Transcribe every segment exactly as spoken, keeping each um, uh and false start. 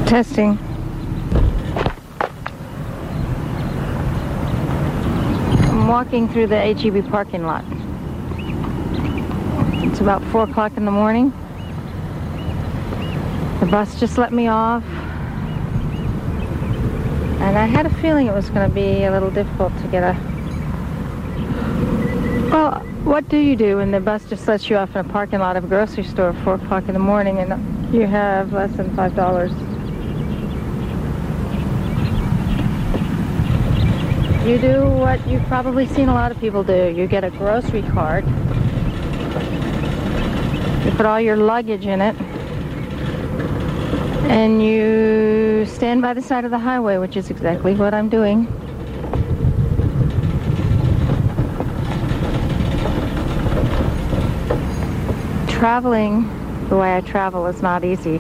Testing. I'm walking through the H E B parking lot. It's about four o'clock in the morning. The bus just let me off. And I had a feeling it was going to be a little difficult to get a... Well, what do you do when the bus just lets you off in a parking lot of a grocery store at four o'clock in the morning and you have less than five dollars? You do what you've probably seen a lot of people do. You get a grocery cart. You put all your luggage in it. And you stand by the side of the highway, which is exactly what I'm doing. Traveling the way I travel is not easy.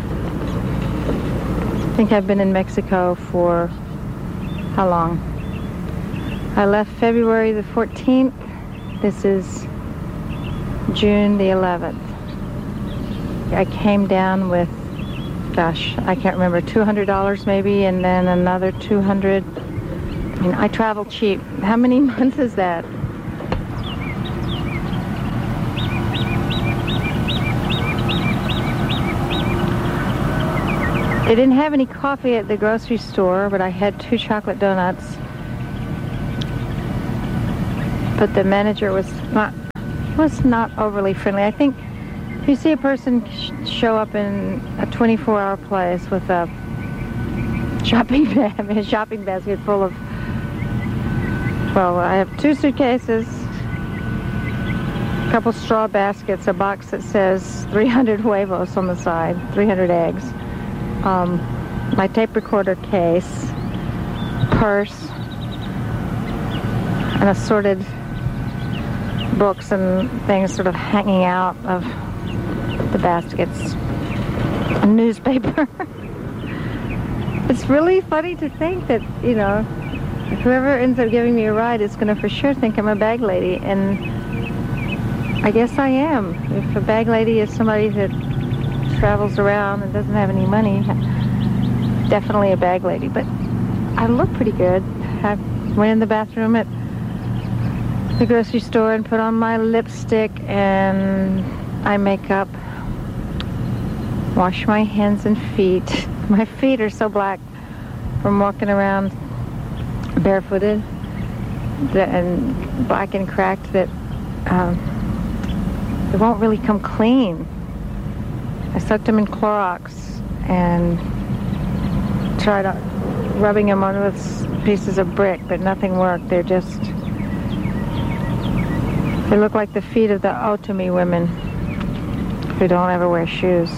I think I've been in Mexico for how long? I left February the fourteenth. This is June the eleventh. I came down with, gosh, I can't remember, two hundred dollars maybe, and then another two hundred. I mean, I travel cheap. How many months is that? They didn't have any coffee at the grocery store, but I had two chocolate donuts. But the manager was not was not overly friendly. I think if you see a person sh show up in a twenty-four hour place with a shopping bag, a shopping basket full of, well, I have two suitcases, a couple straw baskets, a box that says three hundred huevos on the side, three hundred eggs, um, my tape recorder case, purse, and assorted books and things sort of hanging out of the baskets. A newspaper. It's really funny to think that, you know, whoever ends up giving me a ride is going to for sure think I'm a bag lady, and I guess I am. If a bag lady is somebody that travels around and doesn't have any money, definitely a bag lady. But I look pretty good. I went in the bathroom at the grocery store and put on my lipstick and eye makeup, wash my hands and feet. My feet are so black from walking around barefooted and black and cracked that um, they won't really come clean. I soaked them in Clorox and tried rubbing them on with pieces of brick, but nothing worked. They're just... They look like the feet of the Otomi women who don't ever wear shoes.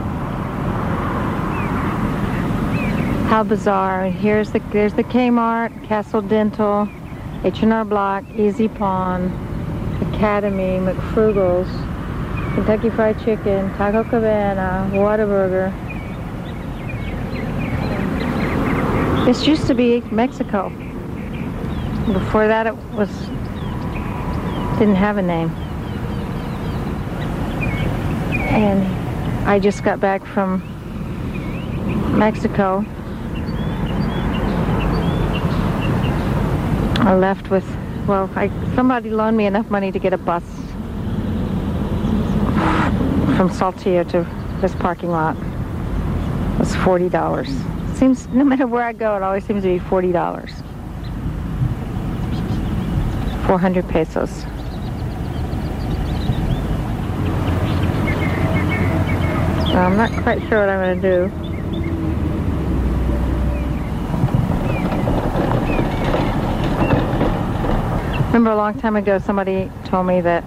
How bizarre. Here's the, there's the Kmart, Castle Dental, H and R Block, Easy Pawn, Academy, McFrugal's, Kentucky Fried Chicken, Taco Cabana, Whataburger. This used to be Mexico. Before that it was... didn't have a name. And I just got back from Mexico. I left with, well, I, somebody loaned me enough money to get a bus from Saltillo to this parking lot. It was forty dollars. Seems, no matter where I go, it always seems to be forty dollars. four hundred pesos. I'm not quite sure what I'm going to do. Remember a long time ago somebody told me that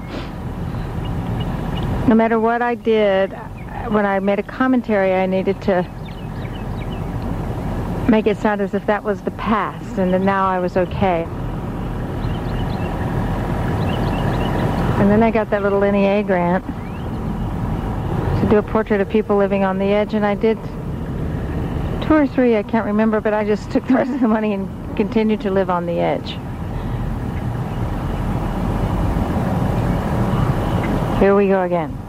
no matter what I did, when I made a commentary, I needed to make it sound as if that was the past and that now I was okay. And then I got that little N E A grant to do a portrait of people living on the edge, and I did two or three, I can't remember, but I just took the rest of the money and continued to live on the edge. Here we go again.